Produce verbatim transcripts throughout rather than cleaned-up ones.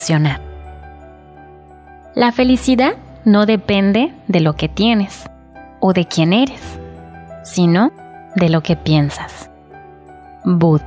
La felicidad no depende de lo que tienes o de quién eres, sino de lo que piensas. Bud.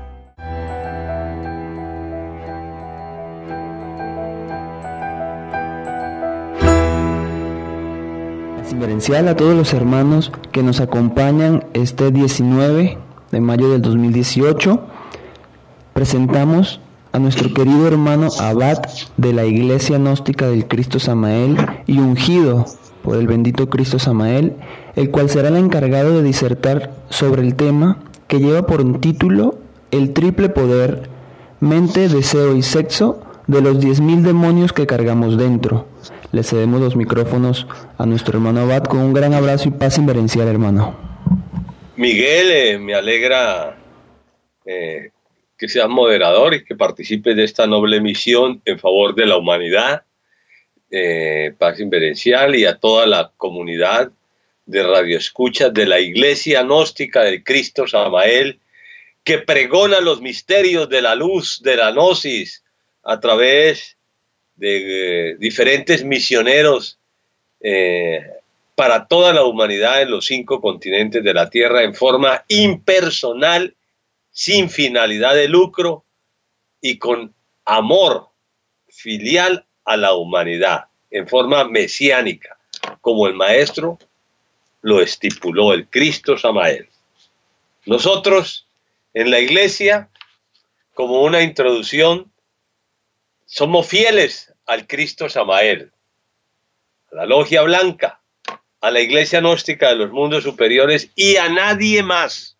Reverencial a todos los hermanos que nos acompañan este diecinueve de mayo del dos mil dieciocho. Presentamos a nuestro querido hermano abad de la Iglesia Gnóstica del Cristo Samael y ungido por el bendito Cristo Samael, el cual será el encargado de disertar sobre el tema que lleva por título El triple poder, mente, deseo y sexo de los diez mil demonios que cargamos dentro. Le cedemos los micrófonos a nuestro hermano abad con un gran abrazo y paz inverencial, hermano. Miguel, eh, me alegra eh, que seas moderador y que participes de esta noble misión en favor de la humanidad, eh, paz inverencial, y a toda la comunidad de radioescuchas de la Iglesia Gnóstica del Cristo Samael, que pregona los misterios de la luz, de la gnosis, a través de eh, diferentes misioneros eh, para toda la humanidad en los cinco continentes de la tierra, en forma impersonal, sin finalidad de lucro y con amor filial a la humanidad, en forma mesiánica, como el Maestro lo estipuló, el Cristo Samael. Nosotros en la Iglesia, como una introducción, somos fieles al Cristo Samael, a la Logia Blanca, a la Iglesia Gnóstica de los Mundos Superiores y a nadie más.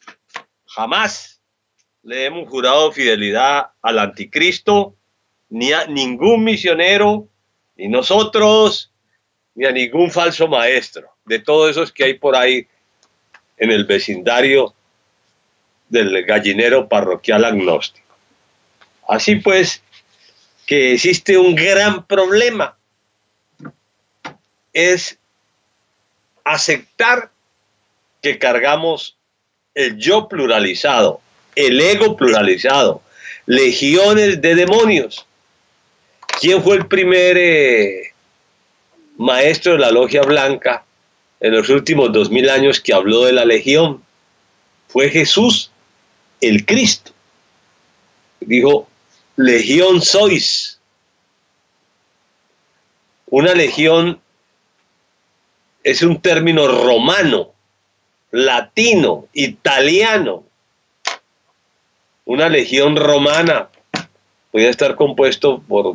Jamás le hemos jurado fidelidad al Anticristo, ni a ningún misionero, ni nosotros, ni a ningún falso maestro, de todos esos que hay por ahí en el vecindario del gallinero parroquial agnóstico. Así pues, que existe un gran problema, es aceptar que cargamos el yo pluralizado, el ego pluralizado, legiones de demonios. ¿Quién fue el primer eh, maestro de la Logia Blanca en los últimos dos mil años que habló de la legión? Fue Jesús, el Cristo. Dijo: legión sois. Una legión es un término romano, latino, italiano. Una legión romana podía estar compuesto por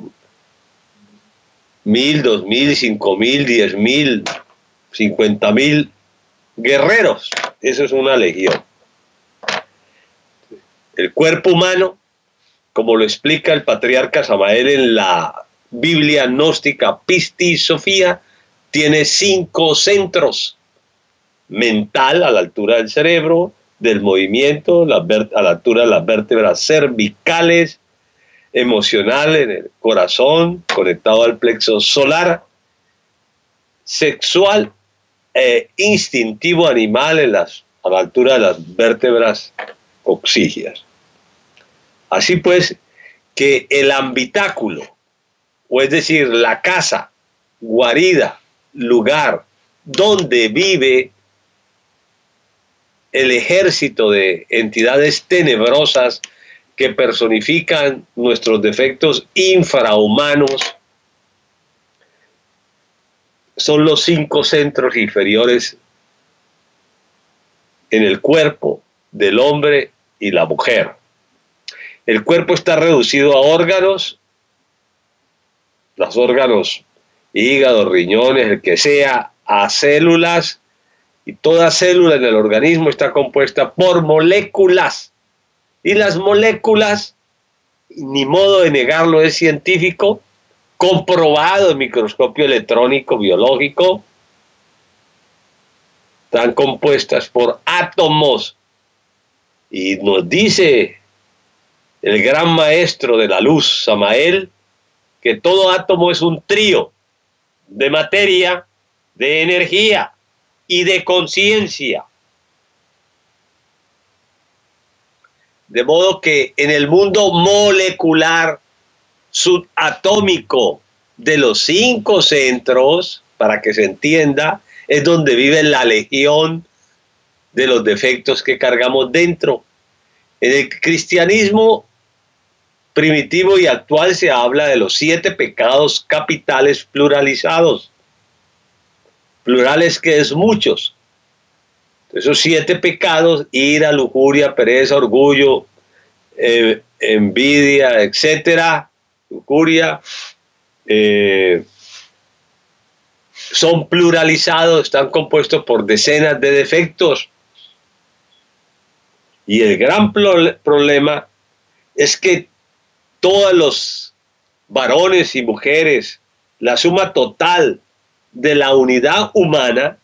mil, dos mil, cinco mil, diez mil, cincuenta mil guerreros. Eso es una legión. El cuerpo humano, como lo explica el patriarca Samael en la Biblia gnóstica Pistis Sofía, tiene cinco centros: mental, a la altura del cerebro, del movimiento, a la altura de las vértebras cervicales; emocional, en el corazón, conectado al plexo solar; sexual e instintivo animal, en las, a la altura de las vértebras coxígeas. Así pues, que el habitáculo, o es decir, la casa, guarida, lugar donde vive el ejército de entidades tenebrosas que personifican nuestros defectos infrahumanos, son los cinco centros inferiores en el cuerpo del hombre y la mujer. El cuerpo está reducido a órganos, los órganos, hígado, riñones, el que sea, a células, y toda célula en el organismo está compuesta por moléculas. Y las moléculas, ni modo de negarlo, es científico, comprobado en microscopio electrónico biológico, están compuestas por átomos. Y nos dice el gran maestro de la luz, Samael, que todo átomo es un trío de materia, de energía y de conciencia. De modo que en el mundo molecular subatómico de los cinco centros, para que se entienda, es donde vive la legión de los defectos que cargamos dentro. En el cristianismo primitivo y actual se habla de los siete pecados capitales pluralizados. Plurales que es muchos. Esos siete pecados: ira, lujuria, pereza, orgullo, eh, envidia, etcétera, lujuria, eh, son pluralizados, están compuestos por decenas de defectos. Y el gran pro- problema es que todos los varones y mujeres, la suma total de la unidad humana,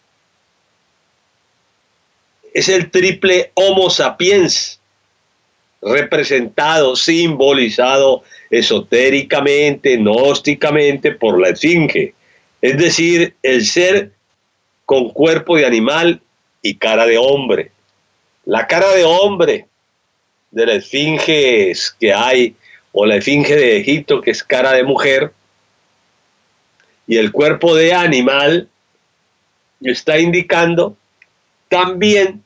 es el triple Homo sapiens, representado, simbolizado esotéricamente, gnósticamente por la esfinge, es decir, el ser con cuerpo de animal y cara de hombre. La cara de hombre de la esfinge que hay, o la esfinge de Egipto, que es cara de mujer, y el cuerpo de animal está indicando también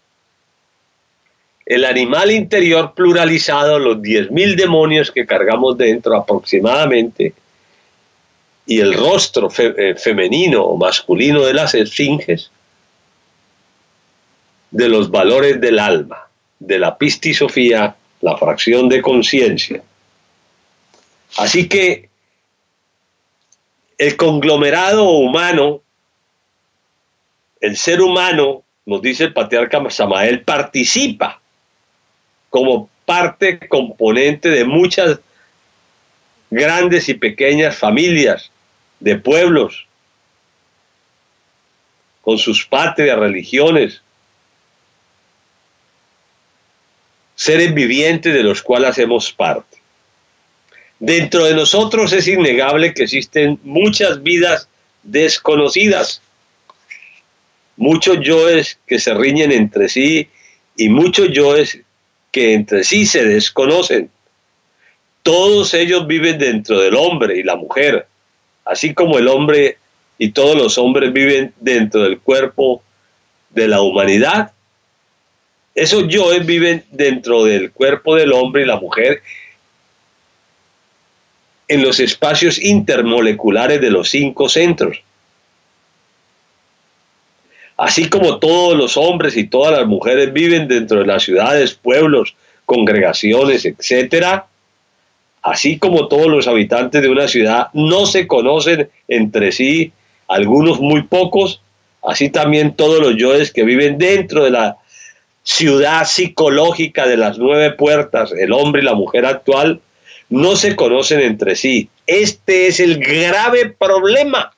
el animal interior pluralizado, los diez mil demonios que cargamos dentro aproximadamente, y el rostro fe, eh, femenino o masculino de las esfinges, de los valores del alma, de la pistisofía, la fracción de conciencia. Así que el conglomerado humano, el ser humano, nos dice el patriarca Samael, participa como parte componente de muchas grandes y pequeñas familias, de pueblos, con sus patrias, religiones, seres vivientes de los cuales hacemos parte. Dentro de nosotros es innegable que existen muchas vidas desconocidas, muchos yoes que se riñen entre sí y muchos yoes que entre sí se desconocen. Todos ellos viven dentro del hombre y la mujer, así como el hombre y todos los hombres viven dentro del cuerpo de la humanidad. Esos yoes viven dentro del cuerpo del hombre y la mujer en los espacios intermoleculares de los cinco centros. Así como todos los hombres y todas las mujeres viven dentro de las ciudades, pueblos, congregaciones, etcétera, así como todos los habitantes de una ciudad no se conocen entre sí, algunos muy pocos, así también todos los yoes que viven dentro de la ciudad psicológica de las nueve puertas, el hombre y la mujer actual, no se conocen entre sí. Este es el grave problema.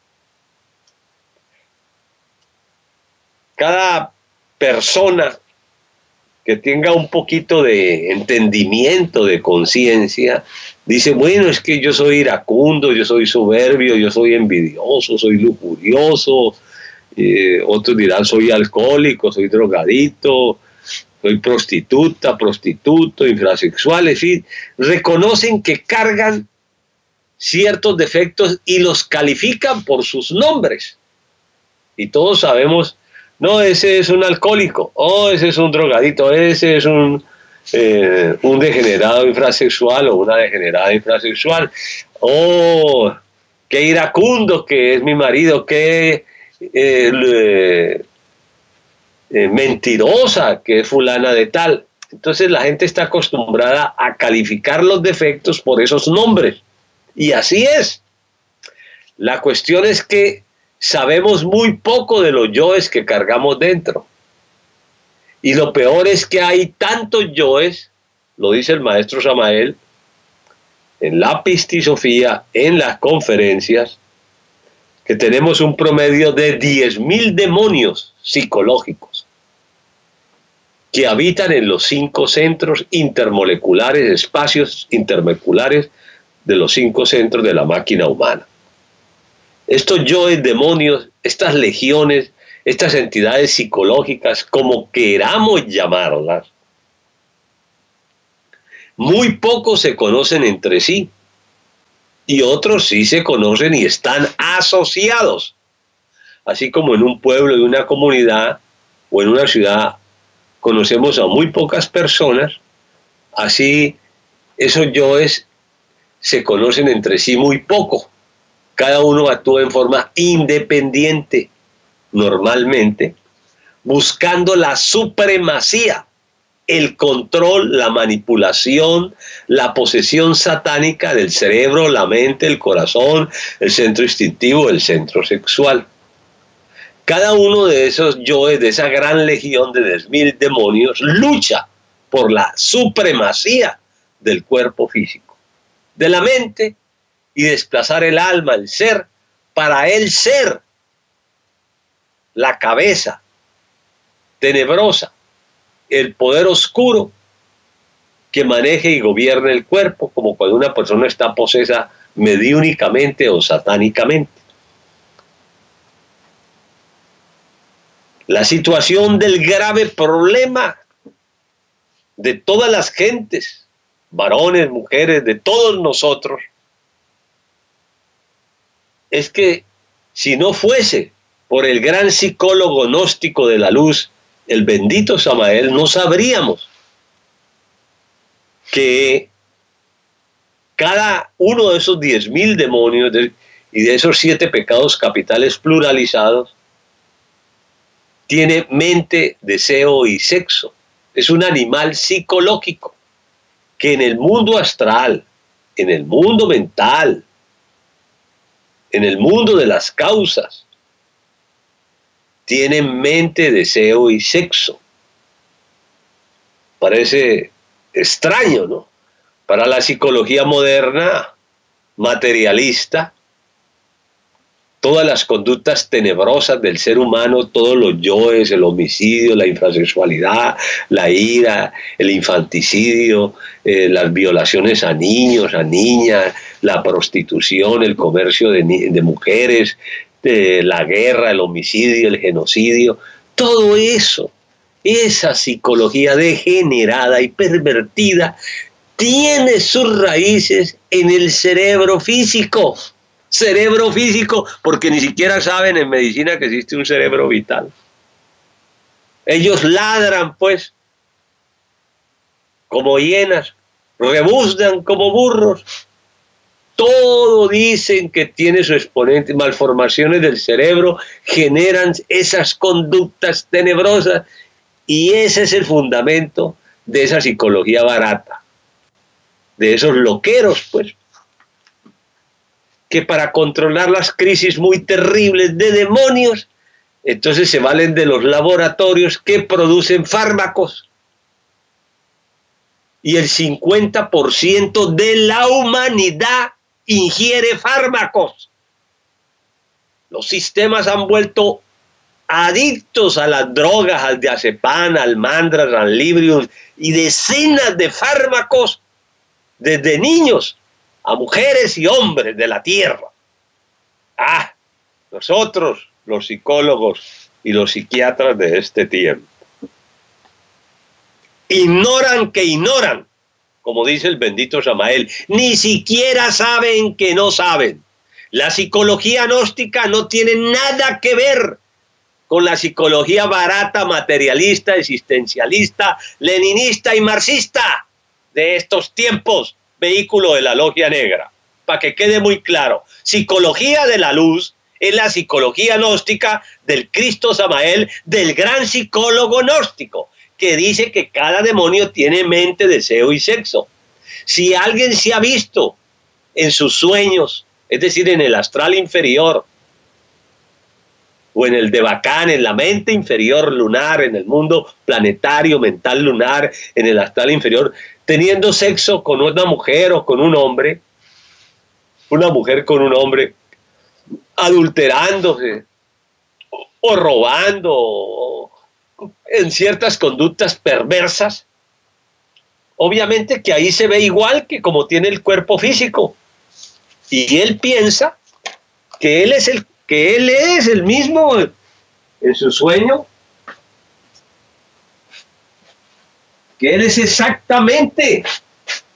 Cada persona que tenga un poquito de entendimiento, de conciencia, dice, bueno, es que yo soy iracundo, yo soy soberbio, yo soy envidioso, soy lujurioso, eh, otros dirán, soy alcohólico, soy drogadito, soy prostituta, prostituto, infrasexual, en fin, reconocen que cargan ciertos defectos y los califican por sus nombres. Y todos sabemos, no, ese es un alcohólico, oh, ese es un drogadito, ese es un, eh, un degenerado infrasexual o una degenerada infrasexual, oh, qué iracundo que es mi marido, qué eh, eh, eh, mentirosa que es fulana de tal. Entonces la gente está acostumbrada a calificar los defectos por esos nombres, y así es. La cuestión es que sabemos muy poco de los yoes que cargamos dentro. Y lo peor es que hay tantos yoes, lo dice el maestro Samael, en la pistisofía, en las conferencias, que tenemos un promedio de diez mil demonios psicológicos que habitan en los cinco centros intermoleculares, espacios intermoleculares de los cinco centros de la máquina humana. Estos yoes demonios, estas legiones, estas entidades psicológicas, como queramos llamarlas, Muy pocos se conocen entre sí y otros sí se conocen y están asociados. Así como en un pueblo, en una comunidad o en una ciudad conocemos a muy pocas personas, así esos yoes se conocen entre sí muy poco. Cada uno actúa en forma independiente, normalmente, buscando la supremacía, el control, la manipulación, la posesión satánica del cerebro, la mente, el corazón, el centro instintivo, el centro sexual. Cada uno de esos yoes, de esa gran legión de diez mil demonios, lucha por la supremacía del cuerpo físico, de la mente, y desplazar el alma, el ser, para el ser, la cabeza tenebrosa, el poder oscuro que maneje y gobierne el cuerpo, como cuando una persona está posesa mediúnicamente o satánicamente. La situación del grave problema de todas las gentes, varones, mujeres, de todos nosotros, es que si no fuese por el gran psicólogo gnóstico de la luz, el bendito Samael, no sabríamos que cada uno de esos diez mil demonios de, y de esos siete pecados capitales pluralizados tiene mente, deseo y sexo. Es un animal psicológico que en el mundo astral, en el mundo mental, en el mundo de las causas, tiene mente, deseo y sexo. Parece extraño, ¿no? Para la psicología moderna, materialista, todas las conductas tenebrosas del ser humano, todos los yoes, el homicidio, la infrasexualidad, la ira, el infanticidio, eh, las violaciones a niños, a niñas, la prostitución, el comercio de, de mujeres, de la guerra, el homicidio, el genocidio, todo eso, esa psicología degenerada y pervertida, tiene sus raíces en el cerebro físico. Cerebro físico, porque ni siquiera saben en medicina que existe un cerebro vital. Ellos ladran, pues, como hienas, rebuznan como burros. Todo dicen que tiene su exponente, malformaciones del cerebro, generan esas conductas tenebrosas, y ese es el fundamento de esa psicología barata, de esos loqueros, pues, que para controlar las crisis muy terribles de demonios, entonces se valen de los laboratorios que producen fármacos. Y el cincuenta por ciento de la humanidad ingiere fármacos. Los sistemas han vuelto adictos a las drogas, al diazepam, al mandras, al librium y decenas de fármacos desde niños a mujeres y hombres de la tierra. Ah, nosotros, los psicólogos y los psiquiatras de este tiempo, ignoran que ignoran, como dice el bendito Samael, ni siquiera saben que no saben. La psicología gnóstica no tiene nada que ver con la psicología barata, materialista, existencialista, leninista y marxista de estos tiempos, vehículo de la logia negra. Para que quede muy claro, psicología de la luz es la psicología gnóstica del Cristo Samael, del gran psicólogo gnóstico, que dice que cada demonio tiene mente, deseo y sexo. Si alguien se ha visto en sus sueños, es decir, en el astral inferior, o en el Devacán, en la mente inferior lunar, en el mundo planetario, mental lunar, en el astral inferior, teniendo sexo con una mujer o con un hombre, una mujer con un hombre, adulterándose, o, o robando, o en ciertas conductas perversas, obviamente que ahí se ve igual que como tiene el cuerpo físico. Y él piensa que él es el que él es el mismo en su sueño, que él es exactamente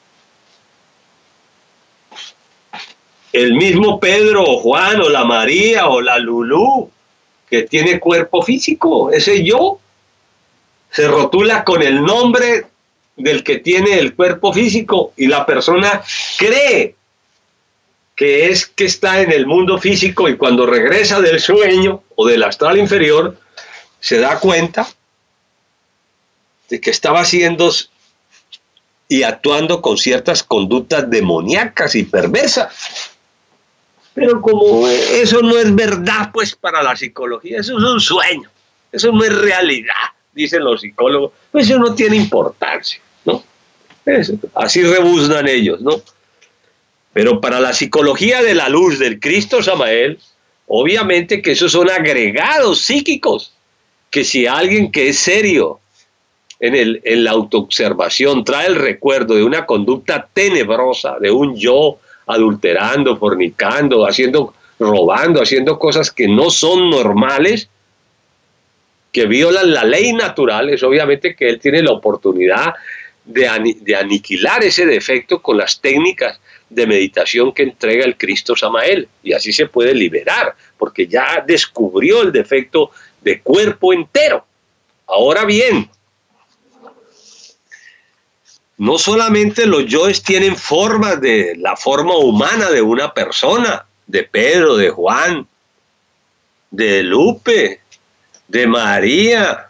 el mismo Pedro o Juan o la María o la Lulú que tiene cuerpo físico. Ese yo se rotula con el nombre del que tiene el cuerpo físico y la persona cree que es que está en el mundo físico, y cuando regresa del sueño o del astral inferior se da cuenta de que estaba haciendo y actuando con ciertas conductas demoníacas y perversas. Pero como eso no es verdad, pues para la psicología, eso es un sueño, eso no es realidad, dicen los psicólogos, pues eso no tiene importancia, ¿no? Eso, así rebuznan ellos, ¿no? Pero para la psicología de la luz del Cristo Samael, obviamente que esos son agregados psíquicos, que si alguien que es serio en, el, en la autoobservación trae el recuerdo de una conducta tenebrosa, de un yo adulterando, fornicando, haciendo, robando, haciendo cosas que no son normales, que violan la ley natural, es obviamente que él tiene la oportunidad de, ani de aniquilar ese defecto con las técnicas de meditación que entrega el Cristo Samael, y así se puede liberar, porque ya descubrió el defecto de cuerpo entero. Ahora bien, no solamente los yoes tienen formas de la forma humana de una persona, de Pedro, de Juan, de Lupe, de María.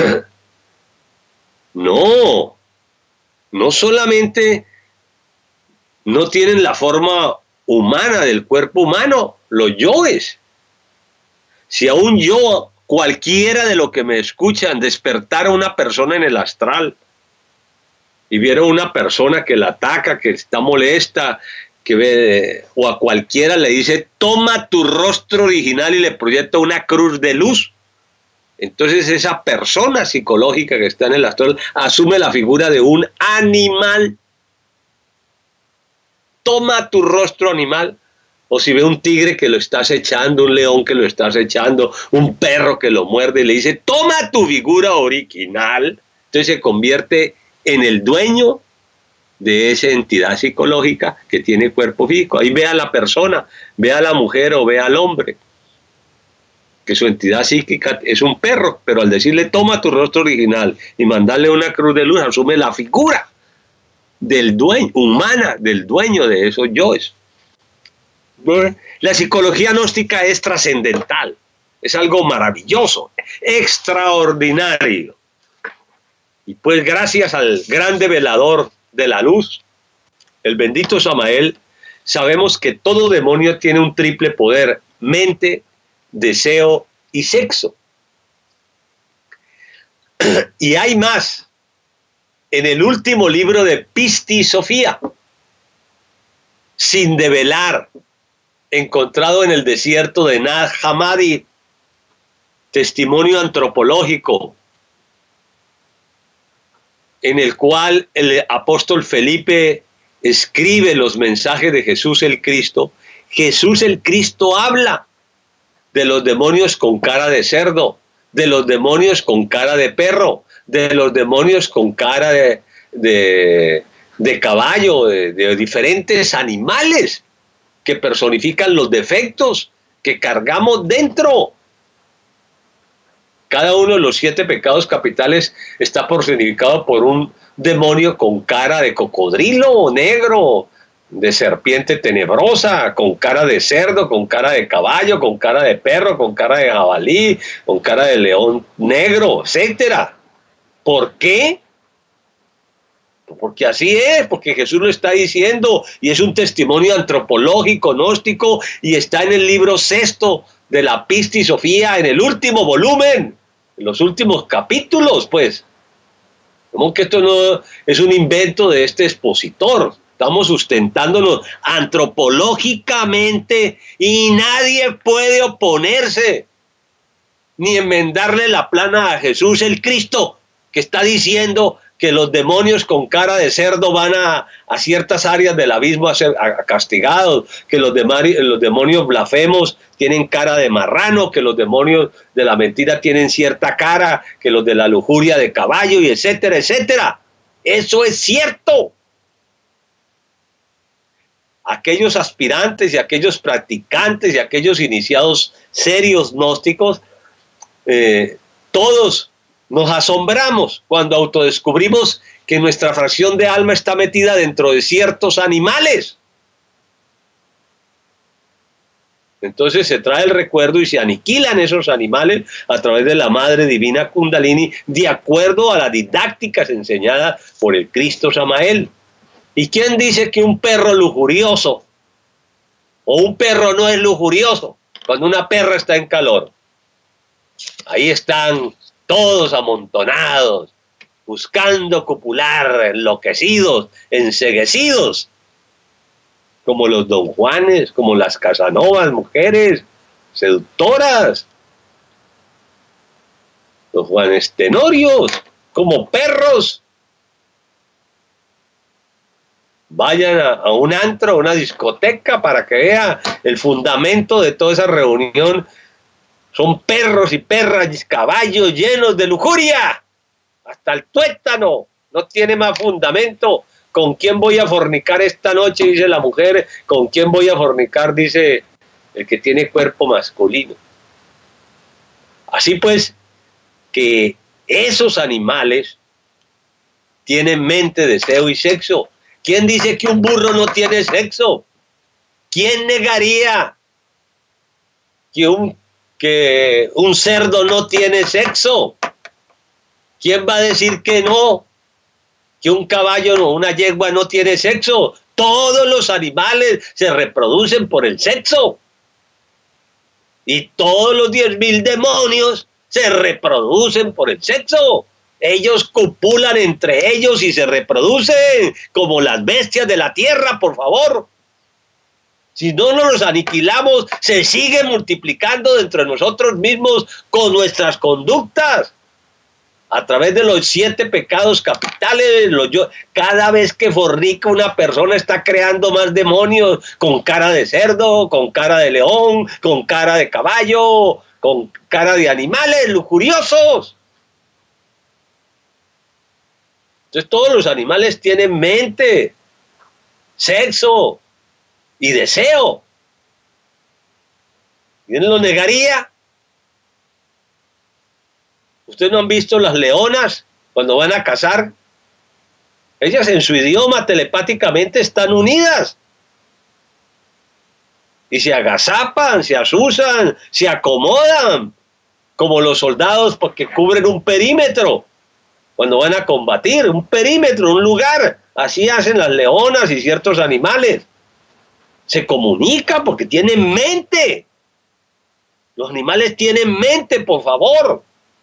No, no solamente no tienen la forma humana del cuerpo humano, los yoes. Si a un yo, cualquiera de los que me escuchan, despertara una persona en el astral, y vieron una persona que la ataca, que está molesta, que ve, o a cualquiera le dice, toma tu rostro original, y le proyecta una cruz de luz, entonces esa persona psicológica que está en el astral asume la figura de un animal. Toma tu rostro animal. O si ve un tigre que lo está acechando, un león que lo está acechando, un perro que lo muerde y le dice, toma tu figura original, entonces se convierte en el dueño de esa entidad psicológica que tiene cuerpo físico. Ahí ve a la persona, ve a la mujer o ve al hombre, que su entidad psíquica es un perro, pero al decirle toma tu rostro original y mandarle una cruz de luz, asume la figura del dueño, humana, del dueño de esos yoes. La psicología gnóstica es trascendental, es algo maravilloso, extraordinario. Y pues gracias al gran develador de la luz, el bendito Samael, sabemos que todo demonio tiene un triple poder: mente, deseo y sexo. Y hay más. En el último libro de Pisti Sofía, sin develar, encontrado en el desierto de Nag Hammadi, testimonio antropológico, en el cual el apóstol Felipe escribe los mensajes de Jesús el Cristo. Jesús el Cristo habla de los demonios con cara de cerdo, de los demonios con cara de perro, de los demonios con cara de, de, de caballo, de, de diferentes animales que personifican los defectos que cargamos dentro. Cada uno de los siete pecados capitales está personificado por un demonio con cara de cocodrilo negro, de serpiente tenebrosa, con cara de cerdo, con cara de caballo, con cara de perro, con cara de jabalí, con cara de león negro, etcétera. ¿Por qué? Porque así es, porque Jesús lo está diciendo, y es un testimonio antropológico, gnóstico, y está en el libro sexto de la Pisti Sofía, en el último volumen, en los últimos capítulos, pues. Como que esto no es un invento de este expositor, estamos sustentándonos antropológicamente, y nadie puede oponerse, ni enmendarle la plana a Jesús el Cristo, que está diciendo que los demonios con cara de cerdo van a, a ciertas áreas del abismo a ser a, a castigados, que los, los demonios blasfemos tienen cara de marrano, que los demonios de la mentira tienen cierta cara, que los de la lujuria de caballo, y etcétera, etcétera. Eso es cierto. aquellos aspirantes y aquellos practicantes y aquellos iniciados serios gnósticos, eh, todos nos asombramos cuando autodescubrimos que nuestra fracción de alma está metida dentro de ciertos animales. Entonces se trae el recuerdo y se aniquilan esos animales a través de la Madre Divina Kundalini, de acuerdo a las didácticas enseñadas por el Cristo Samael. ¿Y quién dice que un perro lujurioso o un perro no es lujurioso cuando una perra está en calor? Ahí están todos amontonados, buscando copular, enloquecidos, enceguecidos, como los Don Juanes, como las Casanovas, mujeres seductoras, los Juanes Tenorios, como perros. Vayan a, a un antro, a una discoteca, para que vea el fundamento de toda esa reunión. Son perros y perras, caballos llenos de lujuria, hasta el tuétano, no tiene más fundamento. ¿Con quién voy a fornicar esta noche?, dice la mujer. ¿Con quién voy a fornicar?, dice el que tiene cuerpo masculino. Así pues, que esos animales tienen mente, deseo y sexo. ¿Quién dice que un burro no tiene sexo? ¿Quién negaría que un, que un cerdo no tiene sexo? ¿Quién va a decir que no? Que un caballo o una yegua no tiene sexo. Todos los animales se reproducen por el sexo. Y todos los diez mil demonios se reproducen por el sexo. Ellos copulan entre ellos y se reproducen como las bestias de la tierra, por favor. Si no nos los aniquilamos, se sigue multiplicando dentro de nosotros mismos con nuestras conductas. A través de los siete pecados capitales, los yo, cada vez que fornica una persona está creando más demonios, con cara de cerdo, con cara de león, con cara de caballo, con cara de animales lujuriosos. Entonces todos los animales tienen mente, sexo y deseo. ¿Quién lo negaría? ¿Ustedes no han visto las leonas cuando van a cazar? Ellas en su idioma telepáticamente están unidas. Y se agazapan, se asusan, se acomodan, como los soldados, porque cubren un perímetro cuando van a combatir, un perímetro, un lugar. Así hacen las leonas y ciertos animales. Se comunican porque tienen mente. Los animales tienen mente, por favor.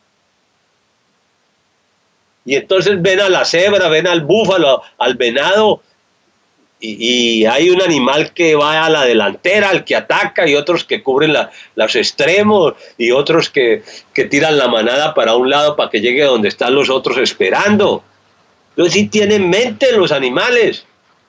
Y entonces ven a la cebra, ven al búfalo, al venado, y, y hay un animal que va a la delantera, al que ataca, y otros que cubren la, los extremos, y otros que, que tiran la manada para un lado para que llegue donde están los otros esperando. Entonces sí tienen mente los animales.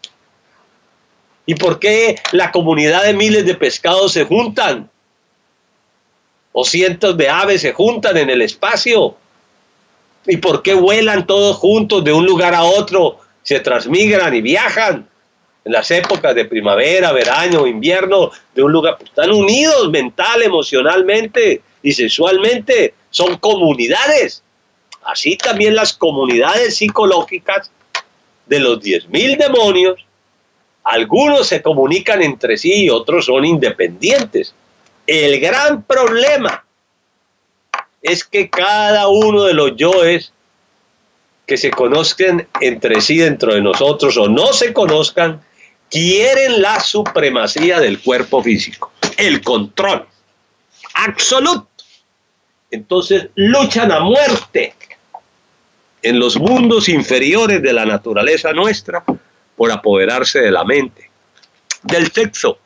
¿Y por qué la comunidad de miles de pescados se juntan? O cientos de aves se juntan en el espacio. ¿Y por qué vuelan todos juntos de un lugar a otro? Se transmigran y viajan en las épocas de primavera, verano, invierno, de un lugar. Están unidos mental, emocionalmente y sexualmente. Son comunidades. Así también las comunidades psicológicas de los diez mil demonios. Algunos se comunican entre sí y otros son independientes. El gran problema es que cada uno de los yoes que se conozcan entre sí dentro de nosotros o no se conozcan, quieren la supremacía del cuerpo físico, el control absoluto. Entonces luchan a muerte en los mundos inferiores de la naturaleza nuestra por apoderarse de la mente, del sexo,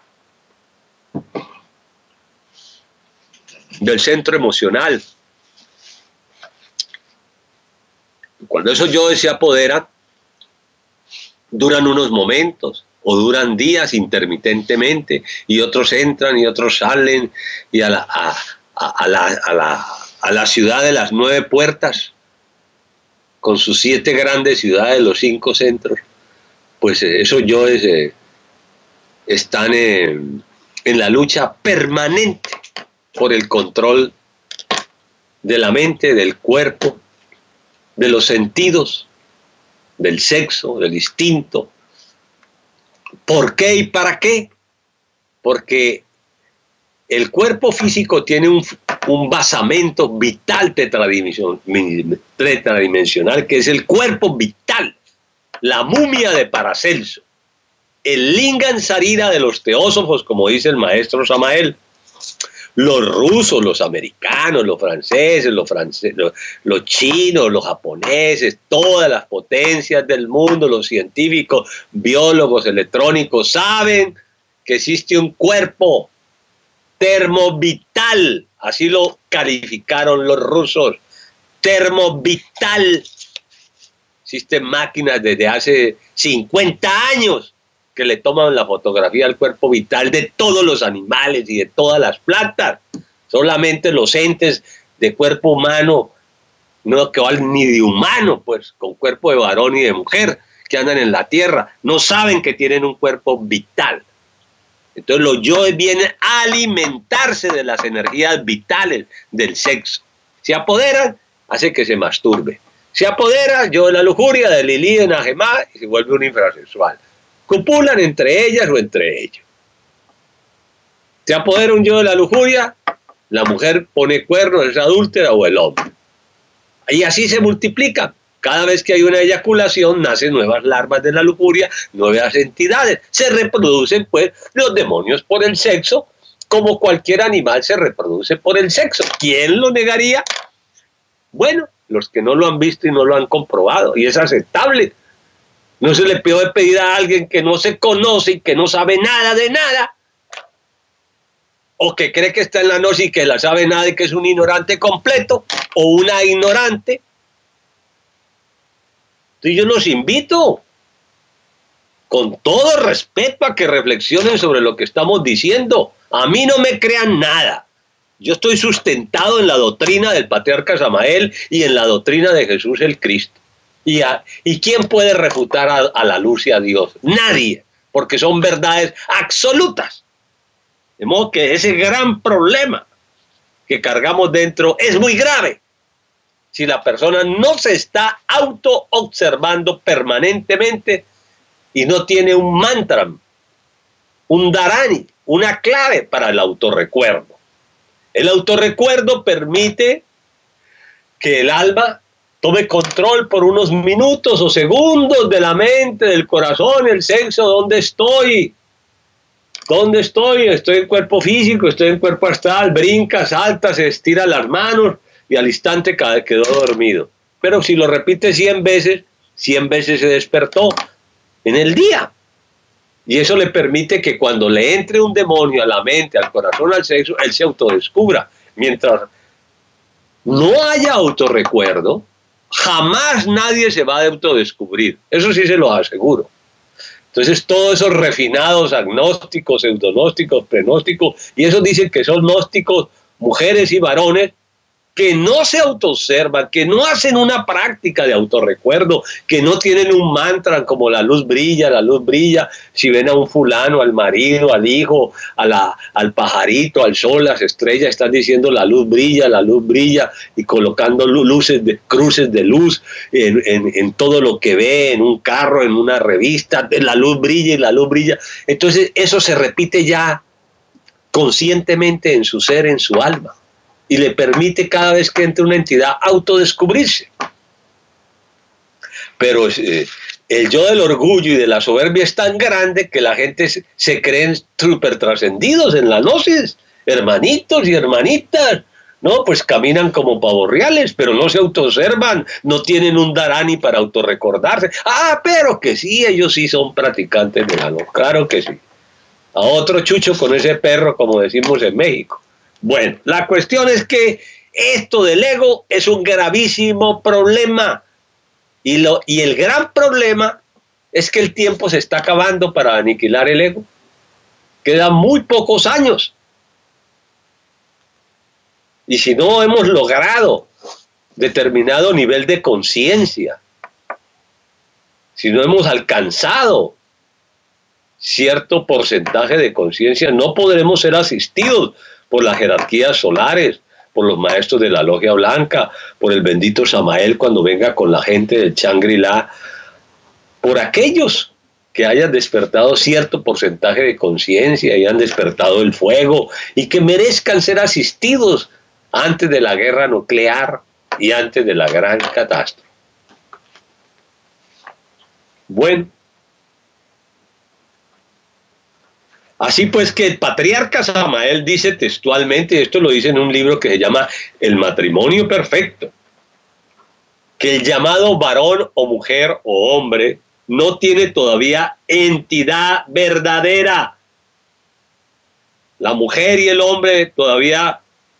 del centro emocional. Cuando esos yoes se apoderan, duran unos momentos o duran días intermitentemente, y otros entran y otros salen, y a la, a, a, a la, a la, a la ciudad de las nueve puertas, con sus siete grandes ciudades, los cinco centros, pues esos yoes eh, están en, en la lucha permanente por el control de la mente, del cuerpo, de los sentidos, del sexo, del instinto. ¿Por qué y para qué? Porque el cuerpo físico tiene un, un basamento vital tetradimensional, tetradimensional, que es el cuerpo vital, la mumia de Paracelso, el lingam sarira de los teósofos, como dice el maestro Samael. Los rusos, los americanos, los franceses, los, france los, los chinos, los japoneses, todas las potencias del mundo, los científicos, biólogos, electrónicos, saben que existe un cuerpo termovital, así lo calificaron los rusos, termovital. Existen máquinas desde hace cincuenta años que le toman la fotografía al cuerpo vital de todos los animales y de todas las plantas. Solamente los entes de cuerpo humano, no que valen ni de humano, pues, con cuerpo de varón y de mujer, que andan en la tierra, no saben que tienen un cuerpo vital. Entonces los yoes vienen a alimentarse de las energías vitales del sexo. Se apoderan, hace que se masturbe. Se apodera yo de la lujuria, de Lilí, de Najemá, y se vuelve un infrasexual. Copulan entre ellas o entre ellos. Se apodera un yo de la lujuria, la mujer pone cuernos, es adúltera, o el hombre. Y así se multiplican. Cada vez que hay una eyaculación, nacen nuevas larvas de la lujuria, nuevas entidades. Se reproducen, pues, los demonios por el sexo, como cualquier animal se reproduce por el sexo. ¿Quién lo negaría? Bueno, los que no lo han visto y no lo han comprobado, y es aceptable. No se le puede pedir a alguien que no se conoce y que no sabe nada de nada, o que cree que está en la noche y que la sabe nada y que es un ignorante completo, o una ignorante. Entonces yo los invito, con todo respeto, a que reflexionen sobre lo que estamos diciendo. A mí no me crean nada. Yo estoy sustentado en la doctrina del patriarca Samael y en la doctrina de Jesús el Cristo. ¿Y, a, ¿y quién puede refutar a, a la luz y a Dios? Nadie, porque son verdades absolutas. De modo que ese gran problema que cargamos dentro es muy grave. Si la persona no se está auto-observando permanentemente y no tiene un mantra, un dharani, una clave para el autorrecuerdo. El autorrecuerdo permite que el alma tome control por unos minutos o segundos de la mente, del corazón, el sexo. ¿Dónde estoy? ¿Dónde estoy? Estoy en cuerpo físico, estoy en cuerpo astral, brinca, salta, se estira las manos y al instante quedó dormido. Pero si lo repite cien veces, cien veces se despertó en el día. Y eso le permite que cuando le entre un demonio a la mente, al corazón, al sexo, él se autodescubra. Mientras no haya autorrecuerdo, jamás nadie se va a autodescubrir. Eso sí se lo aseguro. Entonces todos esos refinados agnósticos, pseudonósticos, prenósticos, y esos dicen que son gnósticos, mujeres y varones, que no se autoobservan, que no hacen una práctica de autorrecuerdo, que no tienen un mantra como la luz brilla, la luz brilla. Si ven a un fulano, al marido, al hijo, a la, al pajarito, al sol, las estrellas, están diciendo la luz brilla, la luz brilla, y colocando luces de, cruces de luz en, en, en todo lo que ve, en un carro, en una revista, la luz brilla y la luz brilla. Entonces eso se repite ya conscientemente en su ser, en su alma, y le permite cada vez que entre una entidad autodescubrirse. Pero eh, el yo del orgullo y de la soberbia es tan grande que la gente se, se creen súper trascendidos en la gnosis, hermanitos y hermanitas, ¿no? Pues caminan como pavos reales, pero no se autoobservan, no tienen un dharani para autorrecordarse. Ah, pero que sí, ellos sí son practicantes de la no, claro que sí. A otro chucho con ese perro, como decimos en México. Bueno, la cuestión es que esto del ego es un gravísimo problema, y, lo, y el gran problema es que el tiempo se está acabando para aniquilar el ego. Quedan muy pocos años, y si no hemos logrado determinado nivel de conciencia, si no hemos alcanzado cierto porcentaje de conciencia, no podremos ser asistidos por las jerarquías solares, por los maestros de la logia blanca, por el bendito Samael cuando venga con la gente del Shangri-La, por aquellos que hayan despertado cierto porcentaje de conciencia y hayan despertado el fuego y que merezcan ser asistidos antes de la guerra nuclear y antes de la gran catástrofe. Bueno, así pues que el patriarca Samael dice textualmente, y esto lo dice en un libro que se llama El matrimonio perfecto, que el llamado varón o mujer o hombre no tiene todavía entidad verdadera. La mujer y el hombre todavía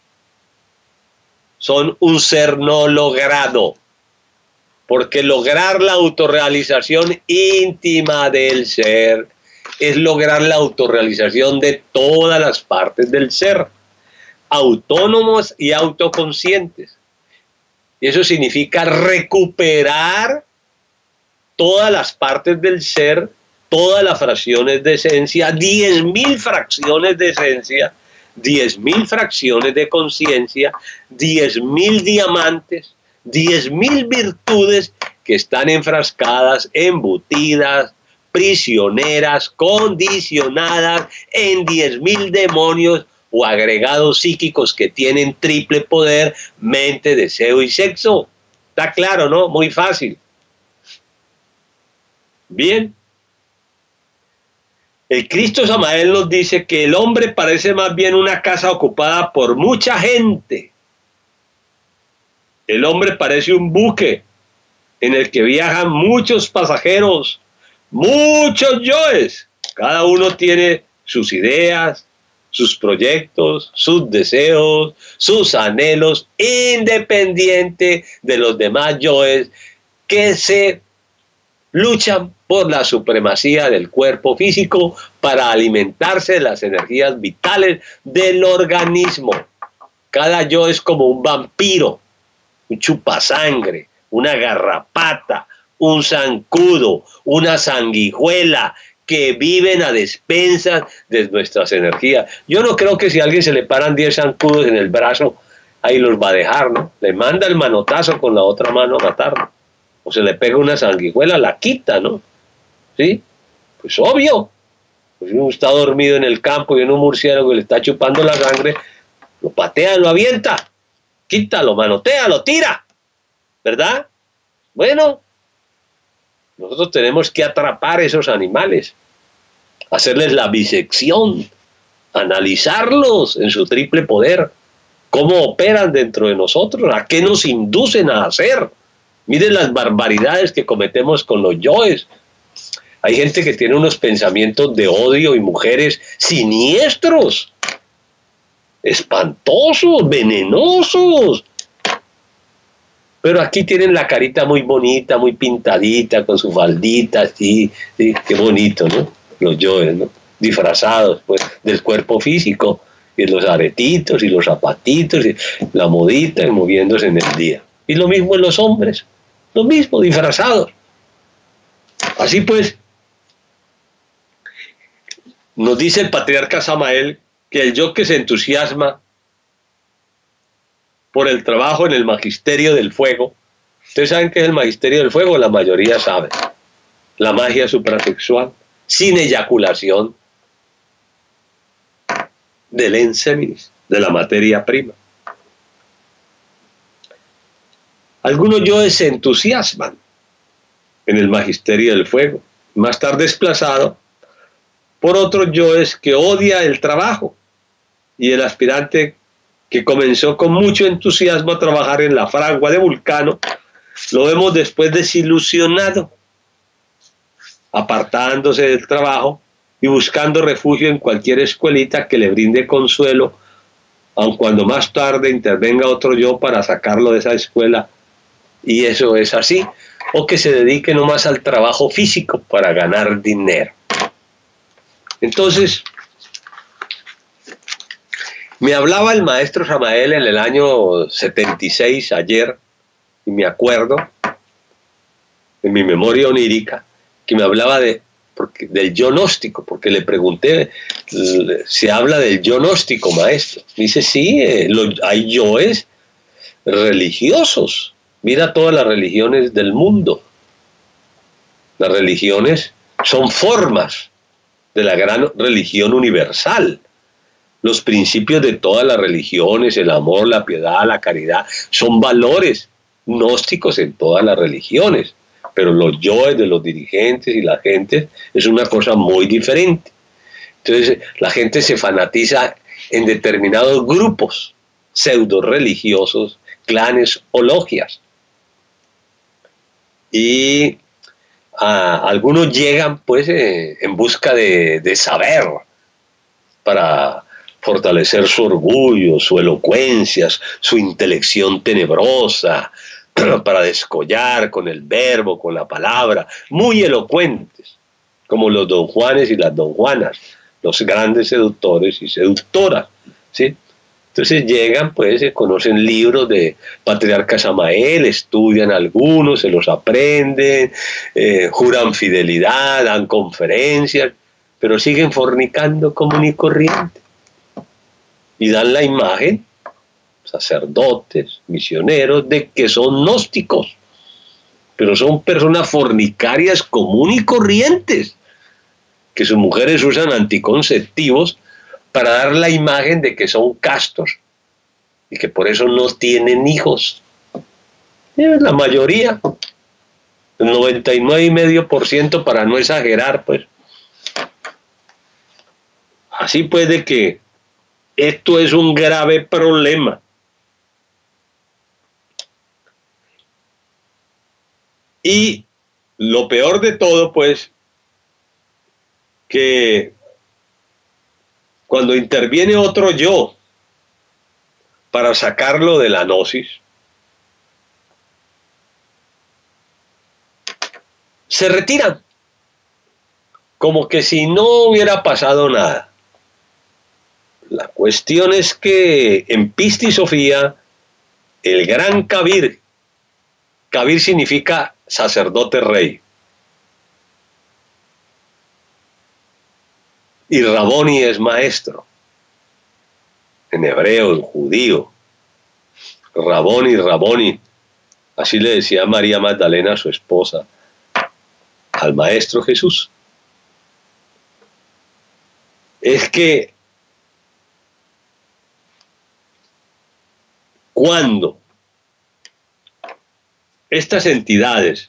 son un ser no logrado, porque lograr la autorrealización íntima del ser es lograr la autorrealización de todas las partes del ser, autónomos y autoconscientes. Y eso significa recuperar todas las partes del ser, todas las fracciones de esencia, diez mil fracciones de esencia, diez mil fracciones de conciencia, diez mil diamantes, diez mil virtudes que están enfrascadas, embutidas, prisioneras, condicionadas en diez mil demonios o agregados psíquicos que tienen triple poder, mente, deseo y sexo. Está claro, ¿no? Muy fácil. Bien. El Cristo Samael nos dice que el hombre parece más bien una casa ocupada por mucha gente. El hombre parece un buque en el que viajan muchos pasajeros, muchos yoes. Cada uno tiene sus ideas, sus proyectos, sus deseos, sus anhelos, independiente de los demás yoes que se luchan por la supremacía del cuerpo físico para alimentarse de las energías vitales del organismo. Cada yo es como un vampiro, un chupasangre, una garrapata, un zancudo, una sanguijuela, que viven a despensas de nuestras energías. Yo no creo que si a alguien se le paran diez zancudos en el brazo, ahí los va a dejar, ¿no? Le manda el manotazo con la otra mano a matarlo. O se le pega una sanguijuela, la quita, ¿no? ¿Sí? Pues obvio. Pues uno está dormido en el campo y en un murciélago y le está chupando la sangre, lo patea, lo avienta, quita, lo manotea, lo tira, ¿verdad? Bueno, nosotros tenemos que atrapar esos animales, hacerles la bisección, analizarlos en su triple poder, cómo operan dentro de nosotros, a qué nos inducen a hacer. Miren las barbaridades que cometemos con los yoes. Hay gente que tiene unos pensamientos de odio y mujeres siniestros, espantosos, venenosos. Pero aquí tienen la carita muy bonita, muy pintadita, con su faldita, así, sí, qué bonito, ¿no? Los yoes, ¿no? Disfrazados, pues, del cuerpo físico, y los aretitos, y los zapatitos, y la modita, y moviéndose en el día. Y lo mismo en los hombres, lo mismo, disfrazados. Así pues, nos dice el patriarca Samael que el yo que se entusiasma por el trabajo en el magisterio del fuego. Ustedes saben qué es el magisterio del fuego, la mayoría sabe. La magia suprasexual, sin eyaculación, del enseminis, de la materia prima. Algunos yoes se entusiasman en el magisterio del fuego, más tarde desplazado por otros yoes que odia el trabajo, y el aspirante que comenzó con mucho entusiasmo a trabajar en la fragua de Vulcano, lo vemos después desilusionado, apartándose del trabajo y buscando refugio en cualquier escuelita que le brinde consuelo, aun cuando más tarde intervenga otro yo para sacarlo de esa escuela, y eso es así, o que se dedique nomás al trabajo físico para ganar dinero. Entonces, me hablaba el maestro Samael en el año setenta y seis, ayer, y me acuerdo, en mi memoria onírica, que me hablaba de porque, del yo gnóstico, porque le pregunté, se habla del yo gnóstico, maestro. Dice, sí, eh, lo, hay yoes religiosos. Mira todas las religiones del mundo. Las religiones son formas de la gran religión universal. Los principios de todas las religiones, el amor, la piedad, la caridad, son valores gnósticos en todas las religiones. Pero los yoes de los dirigentes y la gente es una cosa muy diferente. Entonces la gente se fanatiza en determinados grupos pseudo religiosos, clanes o logias. Y a, algunos llegan pues eh, en busca de, de saber, para fortalecer su orgullo, su elocuencia, su intelección tenebrosa, para descollar con el verbo, con la palabra, muy elocuentes, como los don Juanes y las don Juanas, los grandes seductores y seductoras, ¿sí? Entonces llegan, pues, se conocen libros de Patriarca Samael, estudian algunos, se los aprenden, eh, juran fidelidad, dan conferencias, pero siguen fornicando común y corriente. Y dan la imagen, sacerdotes, misioneros, de que son gnósticos, pero son personas fornicarias común y corrientes, que sus mujeres usan anticonceptivos para dar la imagen de que son castos y que por eso no tienen hijos. La mayoría, el noventa y nueve coma cinco por ciento, para no exagerar, pues. Así pues, de que esto es un grave problema. Y lo peor de todo, pues, que cuando interviene otro yo para sacarlo de la gnosis, se retiran, como que si no hubiera pasado nada. La cuestión es que en Pista y Sofía, el gran Kabir, Kabir significa sacerdote rey, y Raboni es maestro, en hebreo, en judío. Raboni, Raboni, así le decía María Magdalena a su esposa, al Maestro Jesús. Es que cuando estas entidades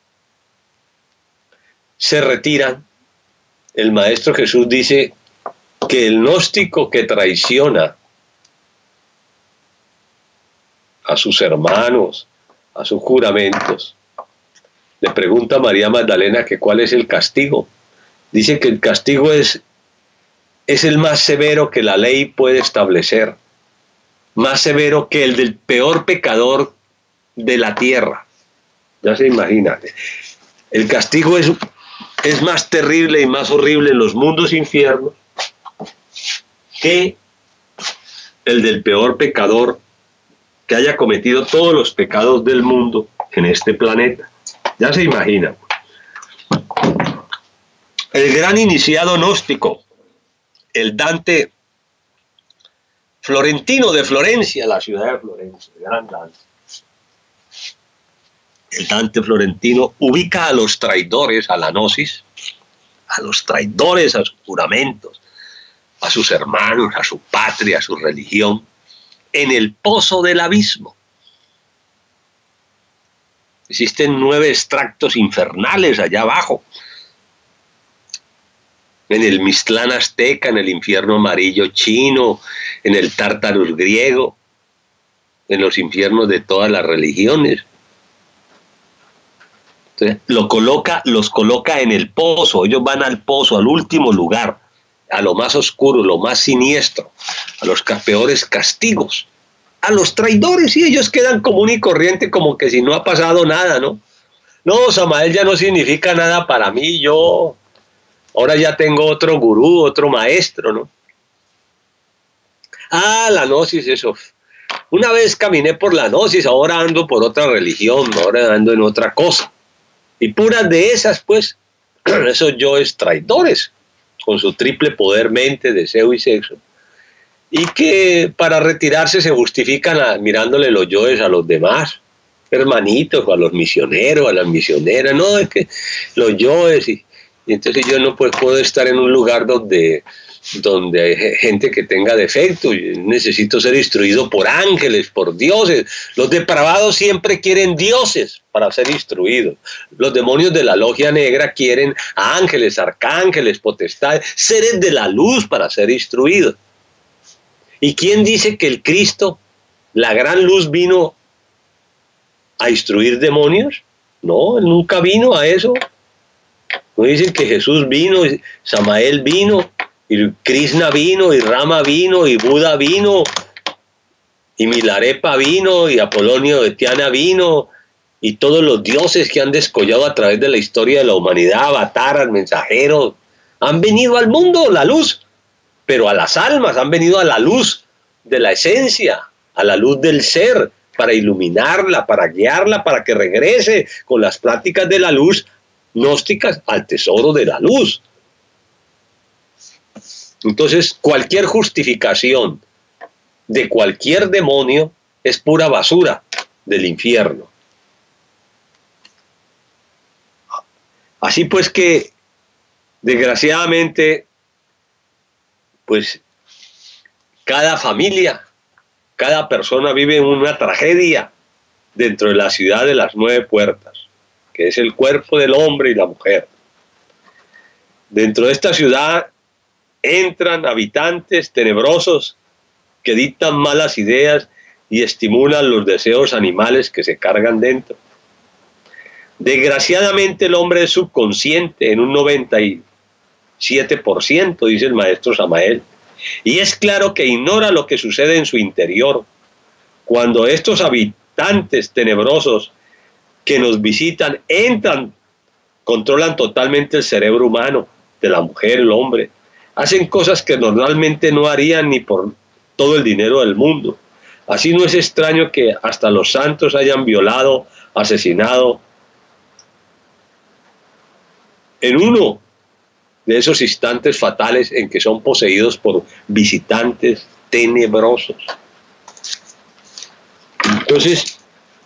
se retiran, el Maestro Jesús dice que el gnóstico que traiciona a sus hermanos, a sus juramentos, le pregunta a María Magdalena que cuál es el castigo. Dice que el castigo es, es el más severo que la ley puede establecer, más severo que el del peor pecador de la tierra. Ya se imagina. El castigo es, es más terrible y más horrible en los mundos infiernos que el del peor pecador que haya cometido todos los pecados del mundo en este planeta. Ya se imagina. El gran iniciado gnóstico, el Dante Florentino de Florencia, la ciudad de Florencia, el gran Dante. El Dante Florentino ubica a los traidores a la gnosis, a los traidores a sus juramentos, a sus hermanos, a su patria, a su religión, en el pozo del abismo. Existen nueve extractos infernales allá abajo, en el Mixtlán azteca, en el infierno amarillo chino, en el Tártarus griego, en los infiernos de todas las religiones. Entonces, lo coloca, los coloca en el pozo. Ellos van al pozo, al último lugar, a lo más oscuro, lo más siniestro, a los peores castigos, a los traidores, y ellos quedan común y corriente, como que si no ha pasado nada, ¿no? No, Samael ya no significa nada para mí, yo ahora ya tengo otro gurú, otro maestro, ¿no? Ah, la gnosis, eso. Una vez caminé por la gnosis, ahora ando por otra religión, ahora ando en otra cosa. Y puras de esas, pues, esos yoes traidores, con su triple poder, mente, deseo y sexo, y que para retirarse se justifican a, mirándole los yoes a los demás, hermanitos, o a los misioneros, a las misioneras. No, es que los yoes, y, y entonces yo no pues, puedo estar en un lugar donde, donde hay gente que tenga defectos. Necesito ser instruido por ángeles, por dioses. Los depravados siempre quieren dioses para ser instruidos. Los demonios de la logia negra quieren a ángeles, arcángeles, potestades, seres de la luz para ser instruidos. ¿Y quién dice que el Cristo, la gran luz, vino a instruir demonios? No, él nunca vino a eso. No dicen que Jesús vino, Samael vino, y Krishna vino, y Rama vino, y Buda vino, y Milarepa vino, y Apolonio de Tiana vino, y todos los dioses que han descollado a través de la historia de la humanidad, avataras, mensajeros, han venido al mundo, la luz, pero a las almas, han venido a la luz de la esencia, a la luz del ser, para iluminarla, para guiarla, para que regrese con las prácticas de la luz gnósticas al tesoro de la luz. Entonces, cualquier justificación de cualquier demonio es pura basura del infierno. Así pues que, desgraciadamente, pues cada familia, cada persona vive una tragedia dentro de la ciudad de las nueve puertas, que es el cuerpo del hombre y la mujer. Dentro de esta ciudad entran habitantes tenebrosos que dictan malas ideas y estimulan los deseos animales que se cargan dentro. Desgraciadamente el hombre es subconsciente en un noventa y siete por ciento, dice el maestro Samael, y es claro que ignora lo que sucede en su interior. Cuando estos habitantes tenebrosos que nos visitan entran, controlan totalmente el cerebro humano, de la mujer, el hombre, hacen cosas que normalmente no harían ni por todo el dinero del mundo. Así no es extraño que hasta los santos hayan violado, asesinado. En uno de esos instantes fatales en que son poseídos por visitantes tenebrosos. Entonces,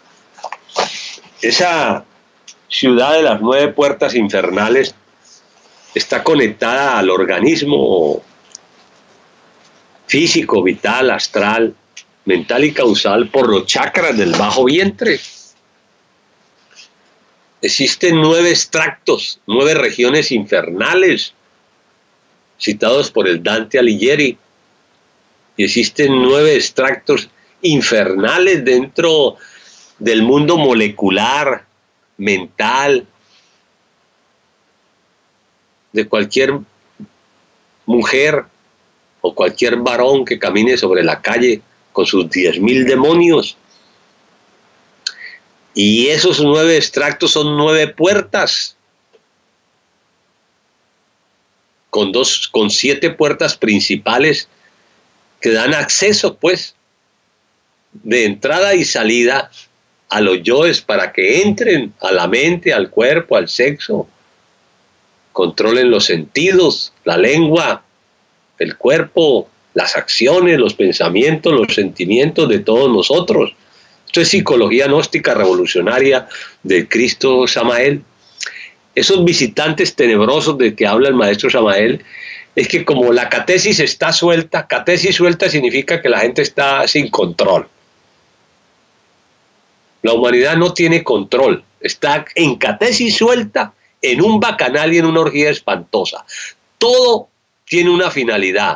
esa ciudad de las nueve puertas infernales está conectada al organismo físico, vital, astral, mental y causal por los chakras del bajo vientre. Existen nueve extractos, nueve regiones infernales, citados por el Dante Alighieri, y existen nueve extractos infernales dentro del mundo molecular, mental, de cualquier mujer o cualquier varón que camine sobre la calle con sus diez mil demonios. Y esos nueve extractos son nueve puertas, con, dos, con siete puertas principales que dan acceso, pues, de entrada y salida a los yoes para que entren a la mente, al cuerpo, al sexo, controlen los sentidos, la lengua, el cuerpo, las acciones, los pensamientos, los sentimientos de todos nosotros. Esto es psicología gnóstica revolucionaria del Cristo Samael. Esos visitantes tenebrosos de que habla el maestro Samael, es que como la catesis está suelta, catesis suelta significa que la gente está sin control. La humanidad no tiene control, está en catesis suelta, en un bacanal y en una orgía espantosa. Todo tiene una finalidad: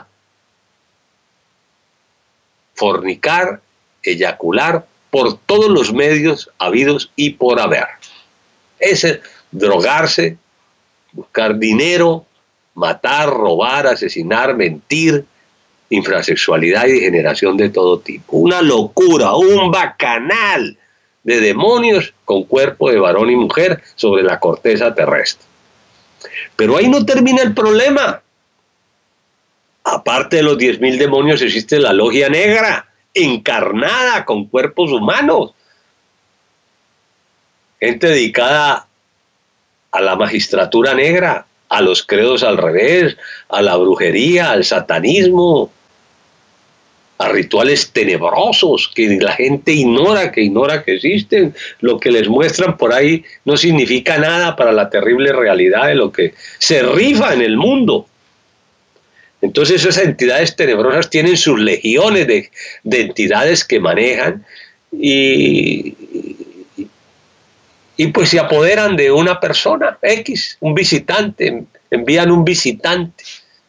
fornicar, eyacular, por todos los medios habidos y por haber. Es drogarse, buscar dinero, matar, robar, asesinar, mentir, infrasexualidad y degeneración de todo tipo. Una locura, un bacanal de demonios con cuerpo de varón y mujer sobre la corteza terrestre. Pero ahí no termina el problema. Aparte de los diez mil demonios existe la logia negra, encarnada con cuerpos humanos. Gente dedicada a la magistratura negra, a los credos al revés, a la brujería, al satanismo, a rituales tenebrosos que la gente ignora, que ignora que existen. Lo que les muestran por ahí no significa nada para la terrible realidad de lo que se rifa en el mundo. Entonces esas entidades tenebrosas tienen sus legiones de, de entidades que manejan y, y, y pues se apoderan de una persona X, un visitante, envían un visitante.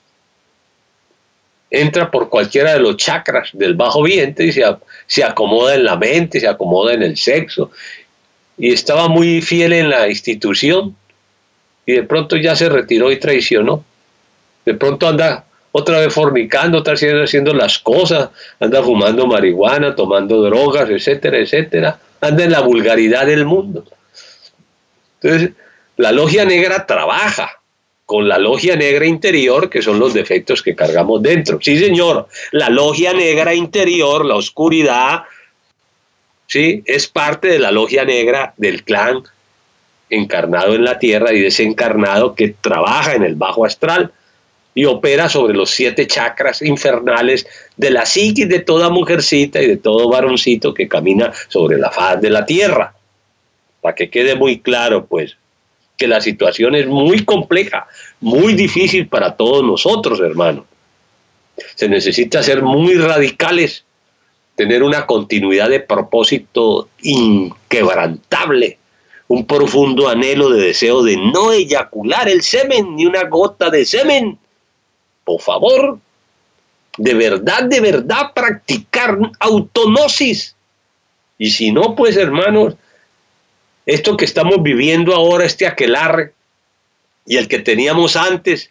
Entra por cualquiera de los chakras del bajo vientre y se, se acomoda en la mente, se acomoda en el sexo. Y estaba muy fiel en la institución y de pronto ya se retiró y traicionó. De pronto anda otra vez fornicando, otra vez haciendo las cosas, anda fumando marihuana, tomando drogas, etcétera, etcétera. Anda en la vulgaridad del mundo. Entonces, la logia negra trabaja con la logia negra interior, que son los defectos que cargamos dentro. Sí, señor, la logia negra interior, la oscuridad, sí, es parte de la logia negra del clan encarnado en la tierra y desencarnado que trabaja en el bajo astral y opera sobre los siete chakras infernales de la psiquis de toda mujercita y de todo varoncito que camina sobre la faz de la tierra. Para que quede muy claro, pues, que la situación es muy compleja, muy difícil para todos nosotros, hermanos. Se necesita ser muy radicales, tener una continuidad de propósito inquebrantable, un profundo anhelo de deseo de no eyacular el semen, ni una gota de semen. Por favor, de verdad, de verdad, practicar autonosis. Y si no, pues, hermanos, esto que estamos viviendo ahora, este aquelarre, y el que teníamos antes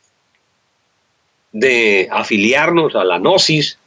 de afiliarnos a la gnosis,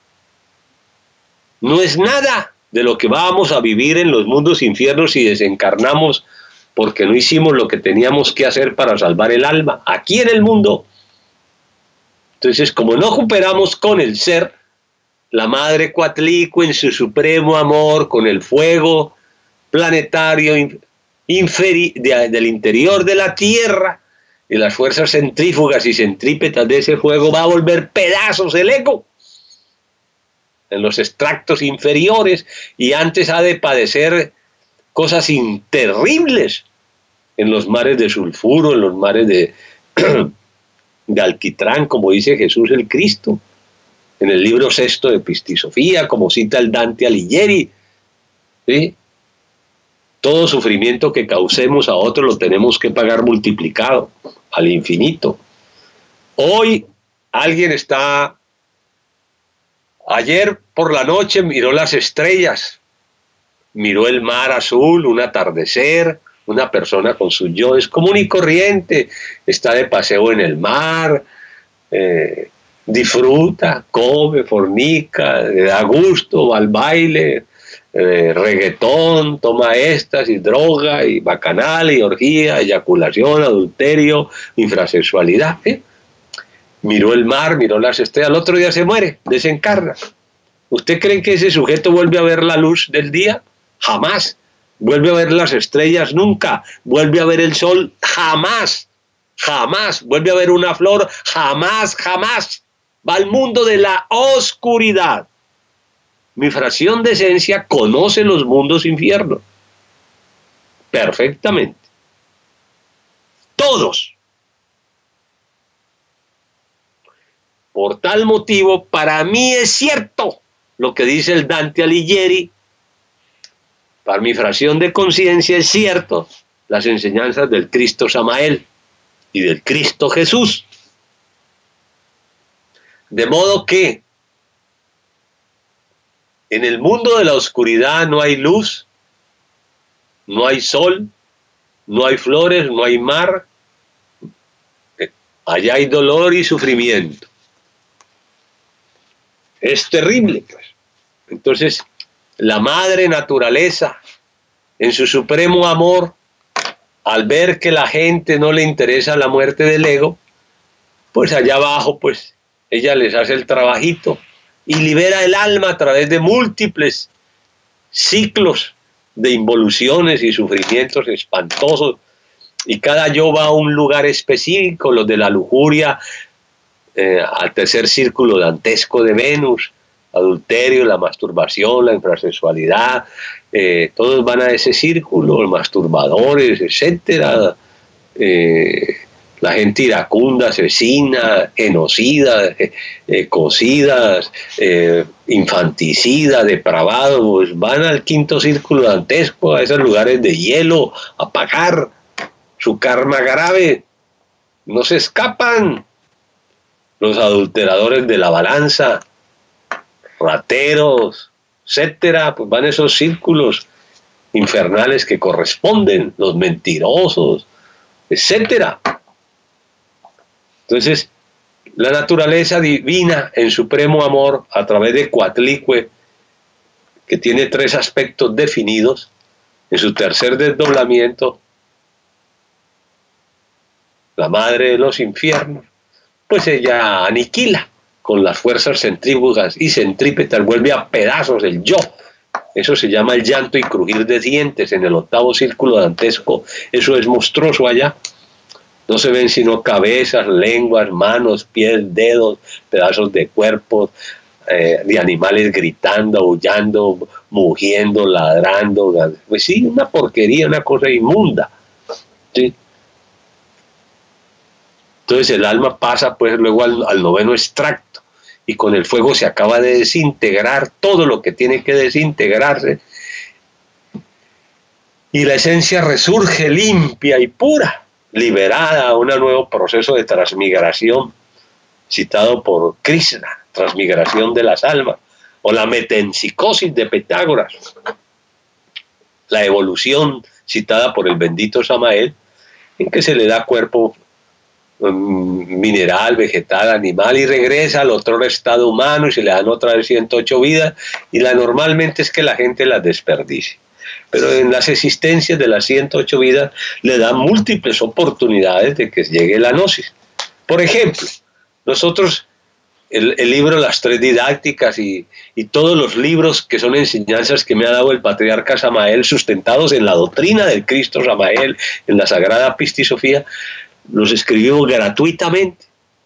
no es nada de lo que vamos a vivir en los mundos infiernos si desencarnamos porque no hicimos lo que teníamos que hacer para salvar el alma, aquí en el mundo. Entonces, como no cooperamos con el ser, la Madre Coatlicue en su supremo amor, con el fuego planetario inferi de, del interior de la Tierra y las fuerzas centrífugas y centrípetas de ese fuego, va a volver pedazos el ego en los extractos inferiores y antes ha de padecer cosas terribles en los mares de sulfuro, en los mares de, de alquitrán, como dice Jesús el Cristo, en el libro sexto de Pistisofía, como cita el Dante Alighieri, ¿sí? Todo sufrimiento que causemos a otros lo tenemos que pagar multiplicado al infinito. Hoy alguien está, ayer por la noche miró las estrellas, miró el mar azul, un atardecer, una persona con su yo es común y corriente, está de paseo en el mar, eh, disfruta, come, fornica, le da gusto, va al baile, Eh, reggaetón, toma éxtasis, droga y bacanal y orgía, eyaculación, adulterio, infrasexualidad. ¿eh? Miró el mar, miró las estrellas, al otro día se muere, desencarna. ¿Usted cree que ese sujeto vuelve a ver la luz del día? Jamás. ¿Vuelve a ver las estrellas? Nunca. ¿Vuelve a ver el sol? Jamás. Jamás. ¿Vuelve a ver una flor? Jamás, jamás. Va al mundo de la oscuridad. Mi fracción de esencia conoce los mundos infiernos perfectamente. Todos. Por tal motivo, para mí es cierto lo que dice el Dante Alighieri. Para mi fracción de conciencia es cierto las enseñanzas del Cristo Samael y del Cristo Jesús. De modo que en el mundo de la oscuridad no hay luz, no hay sol, no hay flores, no hay mar. Allá hay dolor y sufrimiento. Es terrible, pues. Entonces, la madre naturaleza, en su supremo amor, al ver que la gente no le interesa la muerte del ego, pues allá abajo, pues, ella les hace el trabajito y libera el alma a través de múltiples ciclos de involuciones y sufrimientos espantosos y cada yo va a un lugar específico, los de la lujuria, eh, al tercer círculo dantesco de Venus, adulterio, la masturbación, la infrasexualidad, eh, todos van a ese círculo, masturbadores, etcétera, eh, la gente iracunda, asesina, genocida, eh, eh, cocidas, eh, infanticida, depravados, pues van al quinto círculo dantesco, a esos lugares de hielo, a pagar su karma grave, no se escapan. Los adulteradores de la balanza, rateros, etcétera, pues van a esos círculos infernales que corresponden, los mentirosos, etcétera. Entonces, la naturaleza divina en supremo amor, a través de Coatlicue, que tiene tres aspectos definidos, en su tercer desdoblamiento, la madre de los infiernos, pues ella aniquila con las fuerzas centrífugas y centrípetas, vuelve a pedazos el yo. Eso se llama el llanto y crujir de dientes en el octavo círculo dantesco. Eso es monstruoso allá. No se ven sino cabezas, lenguas, manos, pies, dedos, pedazos de cuerpos, eh, de animales gritando, aullando, mugiendo, ladrando. Pues sí, una porquería, una cosa inmunda. ¿Sí? Entonces el alma pasa pues luego al, al noveno extracto, y con el fuego se acaba de desintegrar todo lo que tiene que desintegrarse, y la esencia resurge limpia y pura, liberada a un nuevo proceso de transmigración, citado por Krishna, transmigración de las almas, o la metempsicosis de Pitágoras, la evolución citada por el bendito Samael, en que se le da cuerpo mineral, vegetal, animal, y regresa al otro estado humano y se le dan otra vez ciento ocho vidas, y la normalmente es que la gente las desperdicie, pero en las existencias de las ciento ocho vidas le dan múltiples oportunidades de que llegue la gnosis. Por ejemplo, nosotros el, el libro Las Tres Didácticas y, y todos los libros que son enseñanzas que me ha dado el patriarca Samael, sustentados en la doctrina del Cristo Samael, en la Sagrada Pistisofía, los escribimos gratuitamente,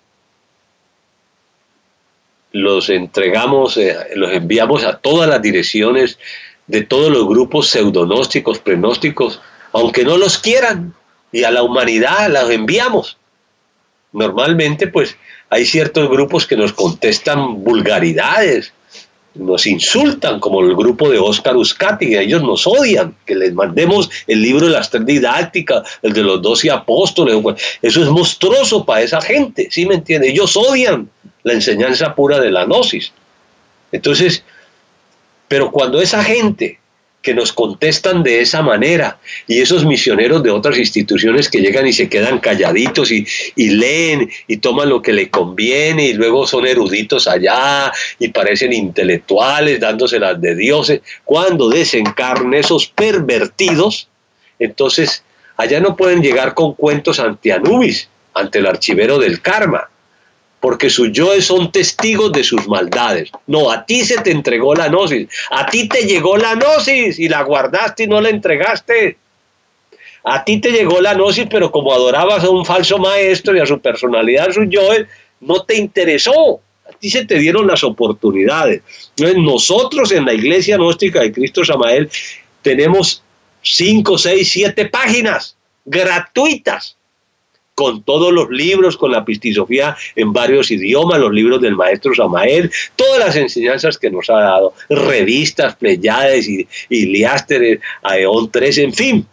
los entregamos, eh, los enviamos a todas las direcciones de todos los grupos pseudonósticos, prenósticos, aunque no los quieran, y a la humanidad los enviamos. Normalmente pues hay ciertos grupos que nos contestan vulgaridades, nos insultan, como el grupo de Óscar Uzcategui, ellos nos odian, que les mandemos el libro de las Tres Didácticas, el de los doce apóstoles. Eso es monstruoso para esa gente, ¿sí me entiende? Ellos odian la enseñanza pura de la gnosis. Entonces, pero cuando esa gente que nos contestan de esa manera, y esos misioneros de otras instituciones que llegan y se quedan calladitos y, y leen y toman lo que les conviene, y luego son eruditos allá y parecen intelectuales dándoselas de dioses, cuando desencarnen esos pervertidos, entonces allá no pueden llegar con cuentos ante Anubis, ante el archivero del karma, porque sus yoes son testigos de sus maldades. No, a ti se te entregó la gnosis, a ti te llegó la gnosis y la guardaste y no la entregaste. A ti te llegó la gnosis, pero como adorabas a un falso maestro y a su personalidad, a sus yoes, no te interesó. A ti se te dieron las oportunidades. Entonces nosotros en la Iglesia Gnóstica de Cristo Samael tenemos cinco, seis, siete páginas gratuitas, con todos los libros, con la Pistisofía en varios idiomas, los libros del maestro Samael, todas las enseñanzas que nos ha dado, revistas, Pleiades, Iliásteres, Aeón tres, en fin,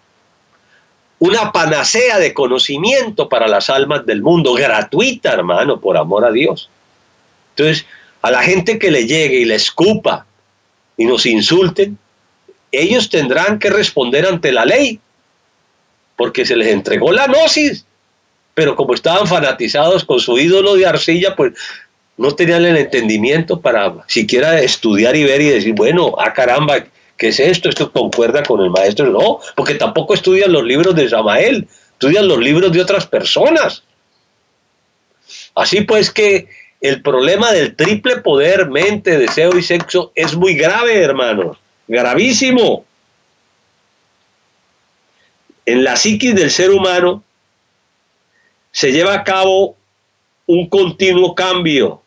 una panacea de conocimiento para las almas del mundo, gratuita, hermano, por amor a Dios. Entonces, a la gente que le llegue y le escupa y nos insulten, ellos tendrán que responder ante la ley, porque se les entregó la gnosis. Pero como estaban fanatizados con su ídolo de arcilla, pues no tenían el entendimiento para siquiera estudiar y ver y decir, bueno, ah caramba, ¿qué es esto? Esto concuerda con el maestro. No, porque tampoco estudian los libros de Samael, estudian los libros de otras personas. Así pues que el problema del triple poder, mente, deseo y sexo es muy grave, hermanos, gravísimo. en la psiquis del ser humano se lleva a cabo un continuo cambio